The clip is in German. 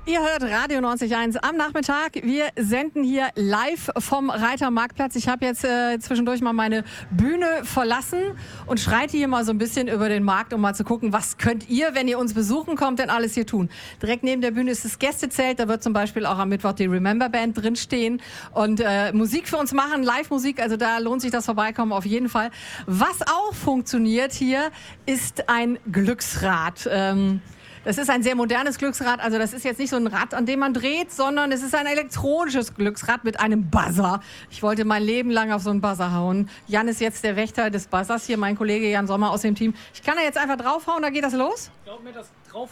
Ihr hört Radio 90.1 am Nachmittag. Wir senden hier live vom Reitermarktplatz. Ich habe jetzt zwischendurch mal meine Bühne verlassen und schreite hier mal so ein bisschen über den Markt, um mal zu gucken, was könnt ihr, wenn ihr uns besuchen kommt, denn alles hier tun. Direkt neben der Bühne ist das Gästezelt. Da wird zum Beispiel auch am Mittwoch die Remember Band drinstehen und Musik für uns machen, Live-Musik. Also da lohnt sich das Vorbeikommen auf jeden Fall. Was auch funktioniert hier, ist ein Glücksrad. Das ist ein sehr modernes Glücksrad, also das ist jetzt nicht so ein Rad, an dem man dreht, sondern es ist ein elektronisches Glücksrad mit einem Buzzer. Ich wollte mein Leben lang auf so einen Buzzer hauen. Jan ist jetzt der Wächter des Buzzers, hier mein Kollege Jan Sommer aus dem Team. Ich kann da jetzt einfach draufhauen, da geht das los? Ich glaube mir, das drauf